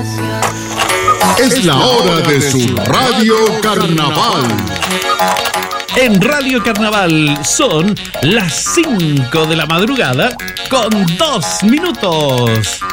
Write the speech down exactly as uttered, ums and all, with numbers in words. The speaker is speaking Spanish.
Es la hora de su Radio Carnaval. En Radio Carnaval son las cinco de la madrugada con dos minutos.